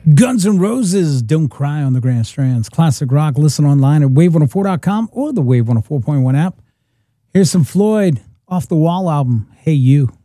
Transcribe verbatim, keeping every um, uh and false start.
Guns N' Roses, Don't Cry on the Grand Strands. Classic rock. Listen online at wave one oh four dot com or the Wave one oh four point one app. Here's some Floyd off the Wall album, Hey You.